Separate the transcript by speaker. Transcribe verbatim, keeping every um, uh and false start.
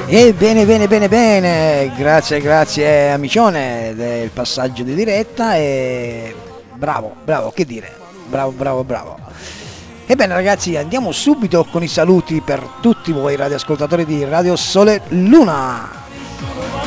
Speaker 1: E bene, bene, bene, bene, grazie, grazie amicione del passaggio di diretta e bravo, bravo, che dire, bravo, bravo, bravo. Ebbene ragazzi, andiamo subito con i saluti per tutti voi radioascoltatori di Radio Sole Luna.